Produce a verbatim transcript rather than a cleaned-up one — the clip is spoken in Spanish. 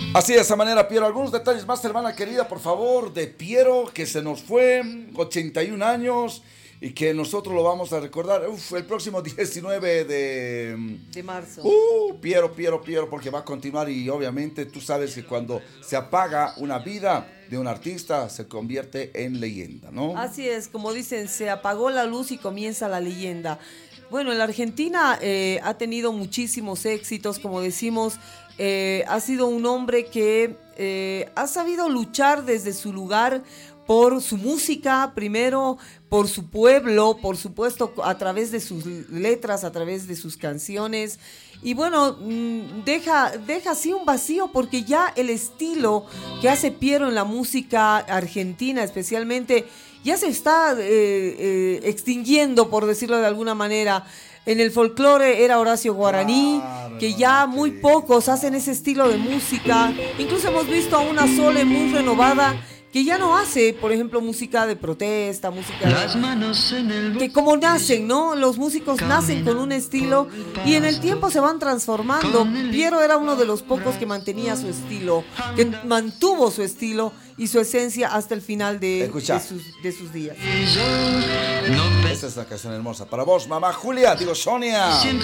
Así de esa manera, Piero. Algunos detalles más, hermana querida, por favor, de Piero, que se nos fue, ochenta y un años, y que nosotros lo vamos a recordar uf, el próximo diecinueve de... de marzo. Uh, Piero, Piero, Piero, porque va a continuar y obviamente tú sabes que cuando se apaga una vida de un artista se convierte en leyenda, ¿no? Así es, como dicen, se apagó la luz y comienza la leyenda. Bueno, en la Argentina eh, ha tenido muchísimos éxitos, como decimos, eh, ha sido un hombre que eh, ha sabido luchar desde su lugar por su música, primero por su pueblo, por supuesto a través de sus letras, a través de sus canciones. Y bueno, deja, deja así un vacío porque ya el estilo que hace Piero en la música argentina especialmente ya se está eh, eh, extinguiendo, por decirlo de alguna manera. En el folclore era Horacio Guaraní, claro, que ya muy pocos hacen ese estilo de música. Incluso hemos visto a una Sole muy renovada que ya no hace, por ejemplo, música de protesta, música Las manos en el... que como nacen, ¿no? Los músicos nacen con un estilo y en el tiempo se van transformando. Piero era uno de los pocos que mantenía su estilo, que mantuvo su estilo y su esencia hasta el final de, de, sus, de sus días. Esta es la canción hermosa para vos, mamá Julia, digo Sonia.